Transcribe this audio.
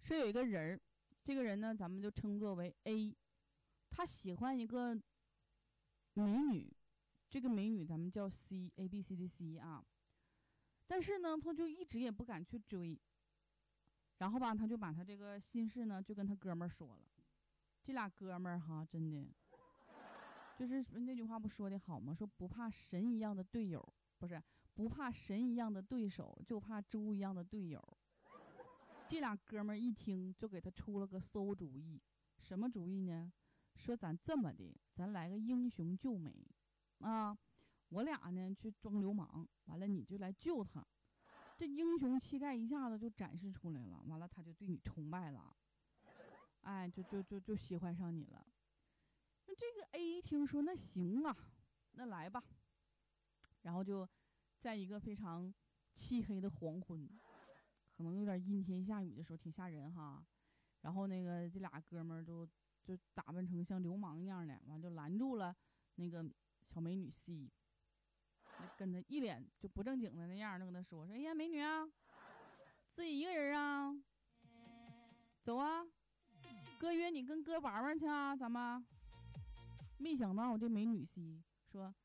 是有一个人，这个人呢，咱们就称作为 A， 他喜欢一个美女，这个美女咱们叫 C，A B C D C 啊。但是呢，他就一直也不敢去追。然后吧，他就把他这个心事呢，就跟他哥们儿说了。这俩哥们儿哈，真的，就是那句话不说的好吗？说不怕神一样的队友，不是不怕神一样的对手，就怕猪一样的队友。这俩哥们儿一听就给他出了个馊主意，什么主意呢？说咱这么的，咱来个英雄救美，啊，我俩呢去装流氓，完了你就来救他，这英雄气概一下子就展示出来了，完了他就对你崇拜了，哎，就喜欢上你了。那这个 A 听说那行啊，那来吧，然后就在一个非常漆黑的黄昏。可能有点阴天下雨的时候挺吓人哈，然后那个这俩哥们儿就打扮成像流氓一样的，完就拦住了那个小美女 C， 跟他一脸就不正经的那样，就跟他说哎呀美女啊，自己一个人啊，走啊，哥约你跟哥玩玩去啊，咱们。没想到这美女 C 说